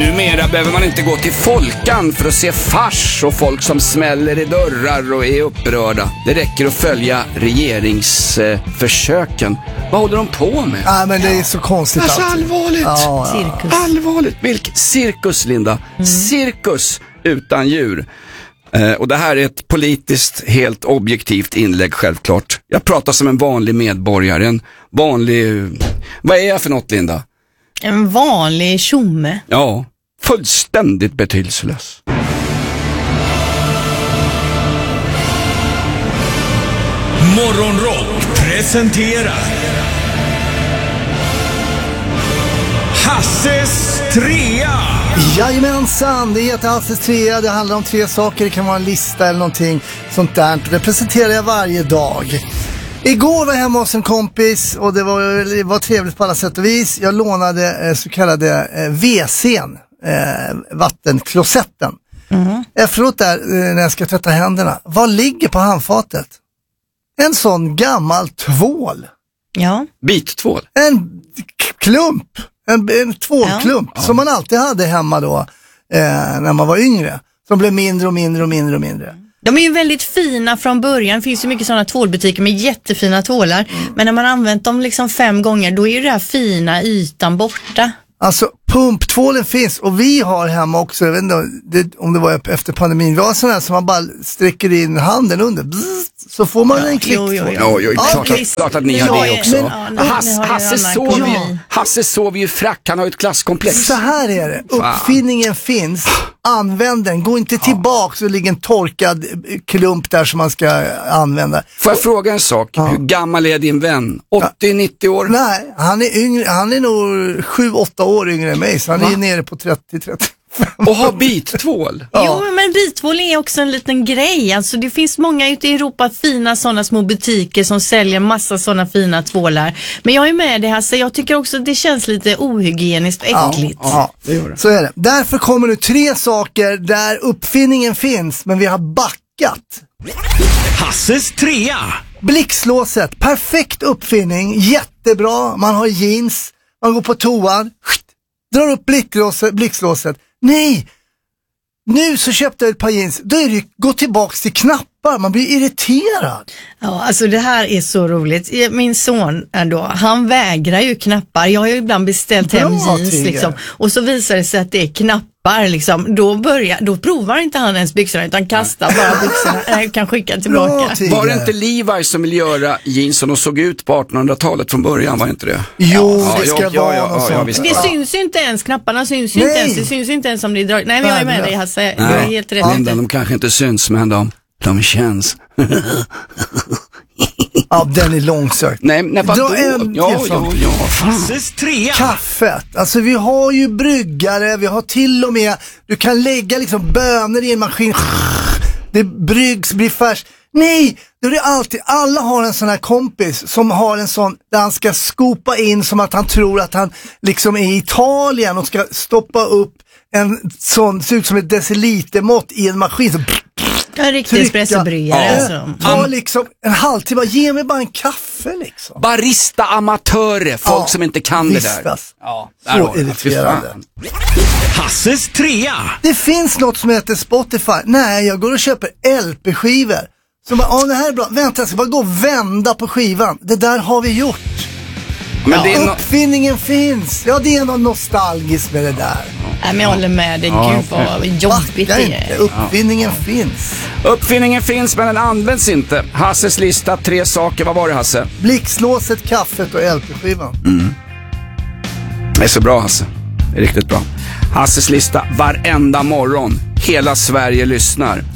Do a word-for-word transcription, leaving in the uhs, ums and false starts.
Numera behöver man inte gå till Folkan för att se fars och folk som smäller i dörrar och är upprörda. Det räcker att följa regeringsförsöken. Eh, Vad håller de på med? Ja, men det är så konstigt. Alltså alltid. allvarligt. Ja, ja. Cirkus. Allvarligt. Vilk cirkus, Linda. Mm. Cirkus utan djur. Eh, och det här är ett politiskt helt objektivt inlägg, självklart. Jag pratar som en vanlig medborgare. En vanlig... Vad är jag för något, Linda? En vanlig tjomme. Ja, fullständigt betydelselös. Morgonrock presenterar Hasses trea. Jajamensan, det heter Hasses trea. Det handlar om tre saker. Det kan vara en lista eller någonting sånt där. Det presenterar jag varje dag. Igår var jag hemma hos en kompis och det var, det var trevligt på alla sätt och vis. Jag lånade eh, så kallade eh, W C:n, eh, vattenklosetten. Mm. Efteråt där, eh, när jag ska tvätta händerna, vad ligger på handfatet? En sån gammal tvål. Ja. Bittvål. En k- klump. En, en tvålklump ja. Som man alltid hade hemma då eh, när man var yngre. Som blev mindre och mindre och mindre och mindre. De är ju väldigt fina från början. Det finns ju mycket sådana tvålbutiker med jättefina tvålar. Mm. Men när man använt dem liksom fem gånger, då är ju den här fina ytan borta. Alltså pumptvålen finns och vi har hemma också, jag vet inte det, om det var efter pandemin, vi har sådana här som man bara sträcker in handen under, bzz, så får man ja, en klicktvål. Jo, jo, jo. jo, jo klart, ja, att, klart att ni har det också. Men, ja, nej, Hasse, Hasse, sover ju, Hasse sover ju frack, han har ju ett klasskomplex. Så här är det, uppfinningen finns, använd den, gå inte tillbaka så ligger en torkad klump där som man ska använda. Får jag fråga en sak, ja. Hur gammal är din vän? åttio nittio år? Nej, han är yngre, han är nog sju åtta år yngre än mig, så han Va? är nere på trettio trettiofem. Och har bittvål? Ja. Jo, men bittvål är också en liten grej. Alltså det finns många ute i Europa fina sådana små butiker som säljer massa sådana fina tvålar. Men jag är med det här, så jag tycker också att det känns lite ohygieniskt och äckligt. Ja, ja, det gör det. Så är det. Därför kommer nu tre saker där uppfinningen finns, men vi har backat. Hasses trea. Blixtlåset, perfekt uppfinning, jättebra. Man har jeans, man går på toan, drar upp blixtlåset. Nej, nu så köpte jag ett par jeans. Då är det gå tillbaks till knappar. Man blir irriterad. Ja, alltså det här är så roligt. Min son ändå, han vägrar ju knappar. Jag har ju ibland beställt Bra, hem jeans liksom. Och så visar det sig att det är knappar liksom. Då börjar, då provar inte han ens byxorna utan kastar bara byxorna. Jag kan skicka tillbaka. Bra, var det inte Levi som vill göra jeans som de såg ut på artonhundratalet från början, var det inte det? Jo, ja, det ska ja, vara ja, ja, ja, Det ja. syns ju inte ens, knapparna syns ju Nej. inte ens. Det syns ju inte ens om det är drag. Nej, men jag är med dig Hasse. Du är helt rätt. Linda, de kanske inte syns, men de, de känns. Ja, den är långsökt. Nej, nej, vadå? En, ja, ja, ja. Hasses trea. Kaffet. Alltså vi har ju bryggare, vi har till och med, du kan lägga liksom bönor i en maskin. Det bryggs, blir färskt. Nej, då är det alltid, alla har en sån här kompis som har en sån där han ska skopa in som att han tror att han liksom är i Italien och ska stoppa upp en sån, ser ut som ett decilitermått i en maskin. Så en riktig espressobryggare ja. alltså. Ta liksom en halvtimme, ge mig bara en kaffe liksom. Barista-amatörer, folk ja, som inte kan vistas. det där. Ja, så irriterande. Hasses trea. Det finns något som heter Spotify. Nej, jag går och köper L P-skivor. Så bara, ja det här är bra. Vänta, jag ska bara gå och vända på skivan. Det där har vi gjort. Men ja, det är uppfinningen no- finns. Ja, det är något nostalgiskt med det där. Nej, men jag håller med dig. Ja, Gud vad jobbigt det är. Uppfinningen ja. finns. Uppfinningen finns, men den används inte. Hasses lista, tre saker. Vad var det, Hasse? Blixtlåset, kaffet och L P-skivan. Mm. Det är så bra, Hasse. Det är riktigt bra. Hasses lista varenda morgon. Hela Sverige lyssnar.